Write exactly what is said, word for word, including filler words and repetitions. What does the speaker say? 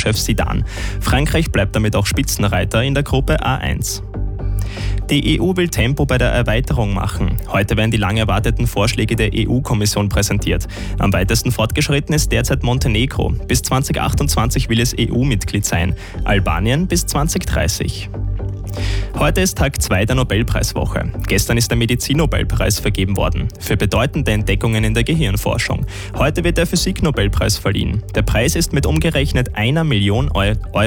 Teamchef Zidane. Frankreich bleibt damit auch Spitzenreiter in der Gruppe A eins. Die E U will Tempo bei der Erweiterung machen. Heute werden die lang erwarteten Vorschläge der E U-Kommission präsentiert. Am weitesten fortgeschritten ist derzeit Montenegro. Bis zwanzig achtundzwanzig will es E U-Mitglied sein. Albanien bis zwanzig dreißig. Heute ist Tag zwei der Nobelpreiswoche. Gestern ist der Medizin-Nobelpreis vergeben worden. Für bedeutende Entdeckungen in der Gehirnforschung. Heute wird der Physik-Nobelpreis verliehen. Der Preis ist mit umgerechnet einer Million Euro